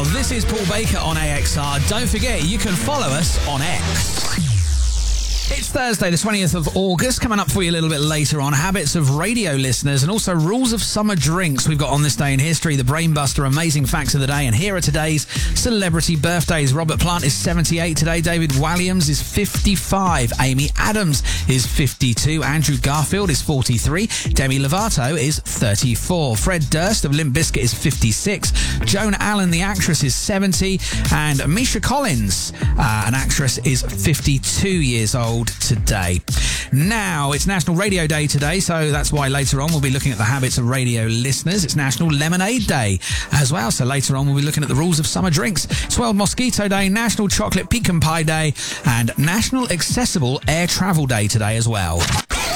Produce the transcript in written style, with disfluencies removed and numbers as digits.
This is Paul Baker on AXR. Don't forget, you can follow us on X. It's Thursday, the 20th of August. Coming up for you a little bit later on, habits of radio listeners and also rules of summer drinks we've got on this day in history, the Brainbuster Amazing Facts of the Day. And here are today's celebrity birthdays. Robert Plant is 78 today. David Walliams is 55. Amy Adams is 52. Andrew Garfield is 43. Demi Lovato is 34. Fred Durst of Limp Bizkit is 56. Joan Allen, the actress, is 70. And Misha Collins, an actress, is 52 years old today. Now, it's National Radio Day today, so that's why later on we'll be looking at the habits of radio listeners. It's National Lemonade Day as well, so later on we'll be looking at the rules of summer drinks. It's World Mosquito Day, National Chocolate Pecan Pie Day, and National Accessible Air Travel Day today as well.